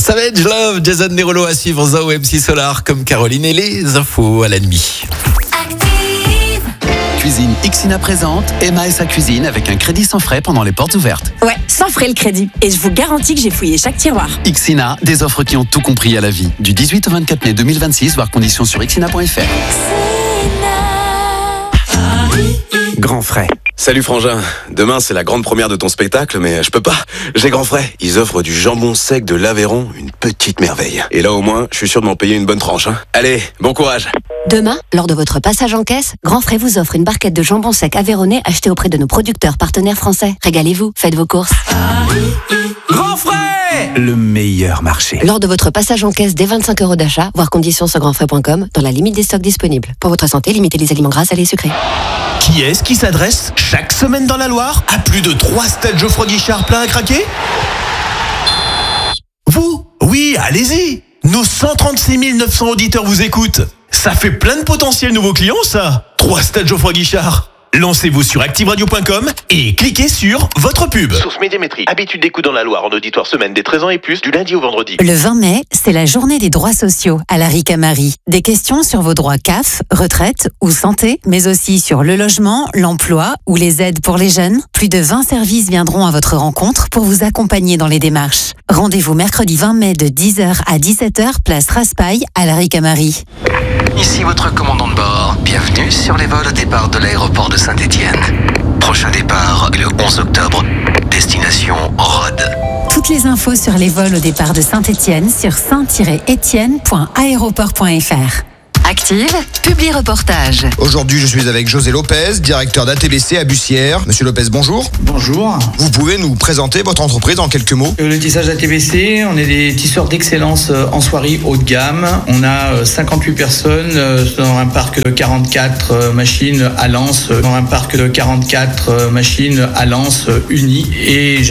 Savage Love, Jason Derulo à suivre, Zao MC Solar comme Caroline et les infos à la nuit. Cuisine Ixina présente Emma et sa cuisine avec un crédit sans frais pendant les portes ouvertes. Ouais, sans frais le crédit. Et je vous garantis que j'ai fouillé chaque tiroir. Ixina, des offres qui ont tout compris à la vie. Du 18 au 24 mai 2026, voir conditions sur ixina.fr. Grand frais. Salut Frangin, demain c'est la grande première de ton spectacle, mais je peux pas, j'ai grand frais. Ils offrent du jambon sec de l'Aveyron, une petite merveille. Et là au moins, je suis sûr de m'en payer une bonne tranche. Allez, bon courage. Demain, lors de votre passage en caisse, Grand Frais vous offre une barquette de jambon sec aveyronnais achetée auprès de nos producteurs partenaires français. Régalez-vous, faites vos courses. Grand frais, le meilleur marché. Lors de votre passage en caisse dès 25 € d'achat, voir conditions sur grandfrais.com dans la limite des stocks disponibles. Pour votre santé, limitez les aliments gras, salés et sucrés. Qui est-ce qui s'adresse chaque semaine dans la Loire à plus de 3 stades Geoffroy Guichard pleins à craquer? Vous? Oui, allez-y. Nos 136 900 auditeurs vous écoutent. Ça fait plein de potentiels nouveaux clients, ça. 3 stades Geoffroy Guichard. Lancez-vous sur activeradio.com et cliquez sur votre pub. Source Médiamétrie. Habitude d'écoute dans la Loire en auditoire semaine des 13 ans et plus du lundi au vendredi. Le 20 mai, c'est la journée des droits sociaux à la Ricamarie. Des questions sur vos droits CAF, retraite ou santé, mais aussi sur le logement, l'emploi ou les aides pour les jeunes. Plus de 20 services viendront à votre rencontre pour vous accompagner dans les démarches. Rendez-vous mercredi 20 mai de 10h à 17h, place Raspail à la Ricamarie. Ici votre commandant de bord. Bienvenue sur les vols au départ de l'aéroport de Saint-Étienne. Prochain départ le 11 octobre. Destination Rhodes. Toutes les infos sur les vols au départ de Saint-Étienne sur saint-étienne.aéroport.fr. Active, publie reportage. Aujourd'hui, je suis avec José Lopez, directeur d'ATBC à Bussière. Monsieur Lopez, bonjour. Bonjour. Vous pouvez nous présenter votre entreprise en quelques mots? Le tissage ATBC, on est des tisseurs d'excellence en soierie haut de gamme. On a 58 personnes dans un parc de 44 machines à lance, unies. Et